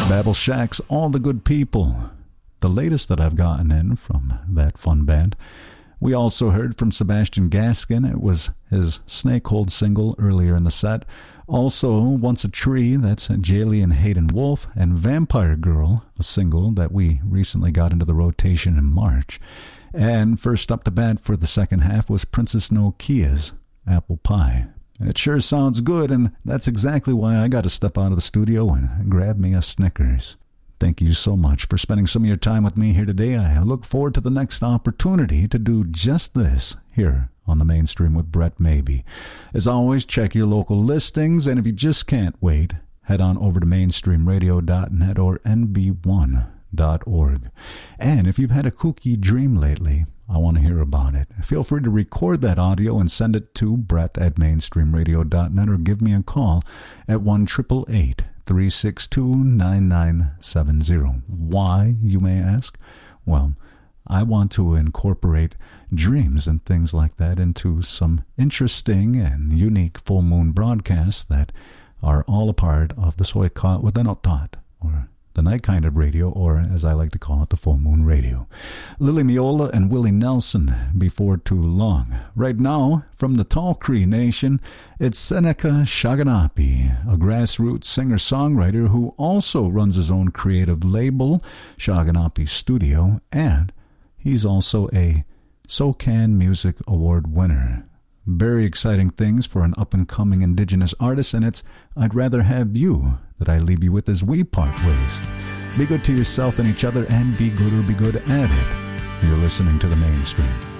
Babel Shack's All the Good People, the latest that I've gotten in from that fun band. We also heard from Sebastian Gaskin. It was his Snakehold single earlier in the set. Also, Once a Tree, that's Jaylee and Hayden Wolf, and Vampire Girl, a single that we recently got into the rotation in March. And first up to bat for the second half was Princess Nokia's Apple Pie. It sure sounds good, and that's exactly why I got to step out of the studio and grab me a Snickers. Thank you so much for spending some of your time with me here today. I look forward to the next opportunity to do just this here on the Mainstream with Brett Maybe. As always, check your local listings, and if you just can't wait, head on over to mainstreamradio.net or nv1.org. And if you've had a kooky dream lately, I want to hear about it. Feel free to record that audio and send it to brett@mainstreamradio.net or give me a call at 1-888-362-9970. Why, you may ask? Well, I want to incorporate dreams and things like that into some interesting and unique full moon broadcasts that are all a part of the Soykot Wadenotot, or the night kind of radio, or as I like to call it, the full moon radio. Lily Miola and Willie Nelson, Before Too Long. Right now, from the Tall Cree Nation, it's Seneca Shaganapi, a grassroots singer-songwriter who also runs his own creative label, Shaganapi Studio, and he's also a SOCAN Music Award winner. Very exciting things for an up-and-coming Indigenous artist, and it's I'd Rather Have You that I leave you with as we part ways. Be good to yourself and each other, and be good or be good at it. You're listening to The Mainstream.